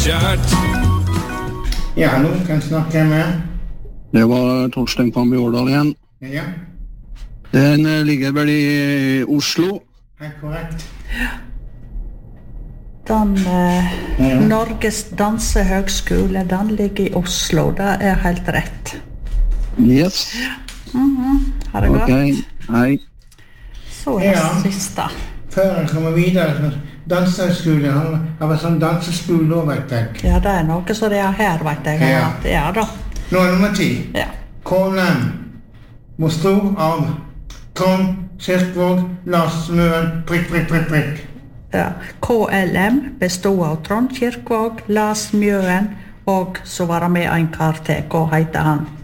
Ja, hallo, kan snakke med? Det var Torstein Kvambi Årdal igjen. Ja. Den ligger vel i Oslo. Helt korrekt. Den Norges dansehøgskole, den ligger i Oslo. Det er helt rett. Yes. Har det gått? Ok, hei. Så er det siste. Før jeg kommer videre, dansehøgskole har vært sånn danseskole også, vet jeg. Ja, det er noe så det er her, vet jeg. Ja. Ja da. Nå er nummer 10. Ja. KLM består av Trond Kirkvaag, Lars Møen, prikk. Ja. KLM bestod av Trond Kirkvaag, Lars Mjøen, og så var det med en kar til. Hva heter han?